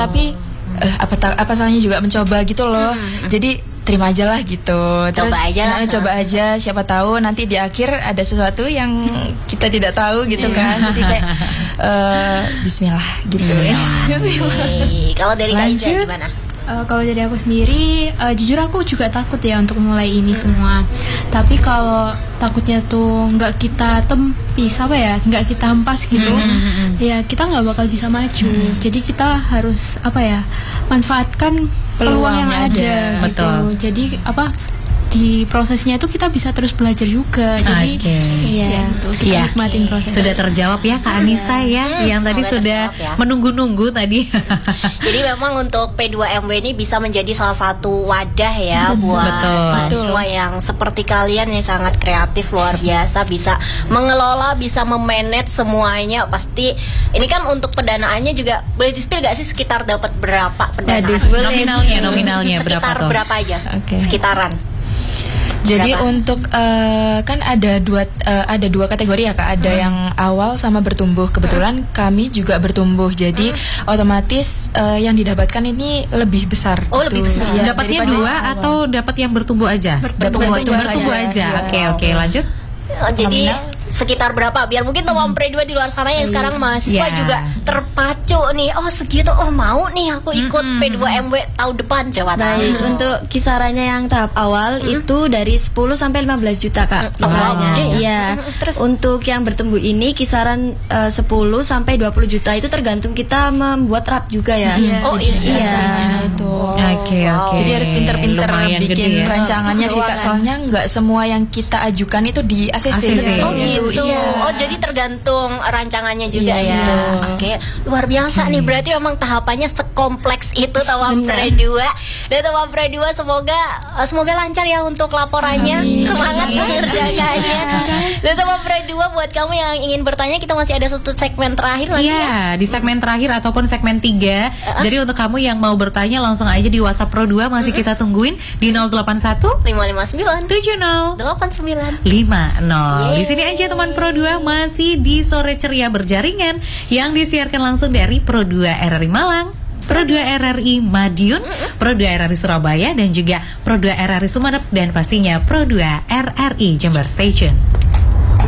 tapi apa salahnya juga mencoba gitu loh. Jadi terima aja lah gitu. Terus coba aja, siapa tahu nanti di akhir ada sesuatu yang kita tidak tahu gitu kan. Jadi kayak bismillah gitu. Kalau dari Kak Iza gimana? Kalau dari aku sendiri, jujur aku juga takut ya untuk mulai ini semua. Tapi kalau takutnya tuh nggak kita tempis nggak kita hempas gitu, ya kita nggak bakal bisa maju. Jadi kita harus manfaatkan peluang yang ada. Betul. Gitu. Jadi di prosesnya itu kita bisa terus belajar juga. Jadi kita nikmatin proses. Sudah terjawab ya Kak Anissa ya, yang tadi sudah menunggu-nunggu tadi. Jadi memang untuk P2MW ini bisa menjadi salah satu wadah ya buat mahasiswa yang seperti kalian yang sangat kreatif luar biasa, bisa mengelola, bisa memanage semuanya. Pasti ini kan untuk pendanaannya juga boleh di-spill gak sih sekitar dapat berapa pendanaan? Nominalnya sekitar berapa aja? Sekitaran. Jadi untuk kan ada dua kategori ya Kak, ada yang awal sama bertumbuh. Kebetulan kami juga bertumbuh, jadi otomatis yang didapatkan ini lebih besar. Oh gitu. Lebih besar. Ya, dapatnya dua atau dapat yang bertumbuh aja? Bertumbuh aja. Oke, lanjut. Jadi sekitar berapa biar mungkin teman Pre2 di luar sana yang sekarang mahasiswa juga terpacu nih, segitu, mau nih aku ikut P2MW tahun depan, coba. Baik, untuk kisarannya yang tahap awal itu dari 10 sampai 15 juta Kak kisarannya. Iya. Untuk yang bertumbuh ini kisaran 10 sampai 20 juta itu tergantung kita membuat rap juga ya. Itu. Oke. Jadi harus pinter-pinter bikin rancangannya sih Kak, soalnya nggak semua yang kita ajukan itu di ACC. Jadi tergantung rancangannya juga ya. Oke, luar biasa nih. Berarti memang tahapannya sekompleks itu teman Pre2. Dan teman Pre2 semoga lancar ya untuk laporannya. Semangat mengerjakannya. Dan teman Pre2 buat kamu yang ingin bertanya, kita masih ada satu segmen terakhir nanti ya. Di segmen terakhir ataupun segmen 3. Jadi untuk kamu yang mau bertanya langsung aja di WhatsApp Pro2, masih kita tungguin di 081 559 70 89 50. Di sini aja teman Pro2 masih di Sore Ceria Berjaringan yang disiarkan langsung dari Pro2 RRI Malang, Pro2 RRI Madiun, Pro2 RRI Surabaya, dan juga Pro2 RRI Sumeneb, dan pastinya Pro2 RRI Jember Station.